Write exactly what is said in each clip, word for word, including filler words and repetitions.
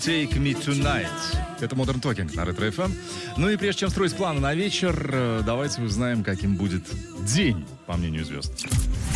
Take Me Tonight. Это Modern Talking на Ретро эф эм. Ну и прежде чем строить планы на вечер, давайте узнаем, каким будет день, по мнению звезд.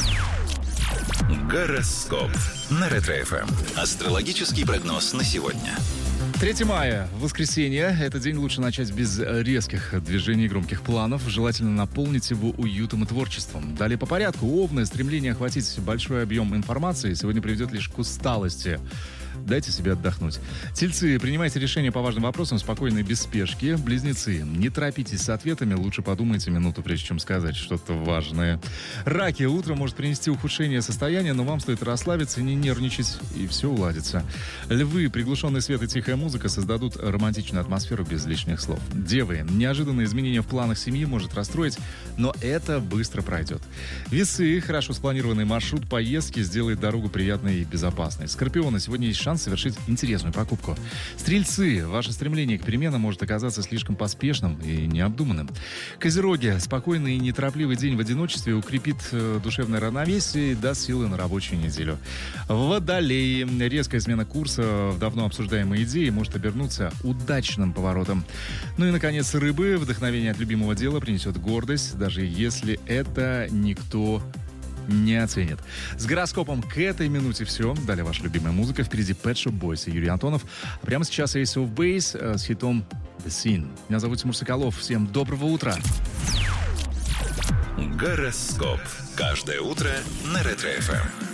Гороскоп на Ретро эф эм. Астрологический прогноз на сегодня. третьего мая, воскресенье. Этот день лучше начать без резких движений и громких планов. Желательно наполнить его уютом и творчеством. Далее по порядку. Овны, стремление охватить большой объем информации сегодня приведет лишь к усталости. Дайте себе отдохнуть. Тельцы, принимайте решения по важным вопросам спокойно и без спешки. Близнецы, не торопитесь с ответами, лучше подумайте минуту, прежде чем сказать что-то важное. Раки, утро может принести ухудшение состояния, но вам стоит расслабиться, не нервничать, и все уладится. Львы, приглушенный свет и тихая музыка создадут романтичную атмосферу без лишних слов. Девы, неожиданные изменения в планах семьи может расстроить, но это быстро пройдет. Весы, хорошо спланированный маршрут поездки сделает дорогу приятной и безопасной. Скорпионы, сегодня есть шанс совершить интересную покупку. Стрельцы, ваше стремление к переменам может оказаться слишком поспешным и необдуманным. Козероги, спокойный и неторопливый день в одиночестве укрепит э, душевное равновесие и даст силы на рабочую неделю. Водолеи, резкая смена курса в давно обсуждаемой идее может обернуться удачным поворотом. Ну и, наконец, рыбы, вдохновение от любимого дела принесет гордость, даже если это никто не оценит. С гороскопом к этой минуте все. Далее ваша любимая музыка. Впереди Pet Shop Boys и Юрий Антонов. А прямо сейчас Ace of Base э, с хитом The Scene. Меня зовут Тимур Соколов. Всем доброго утра. Гороскоп. Каждое утро на Ретро эф эм.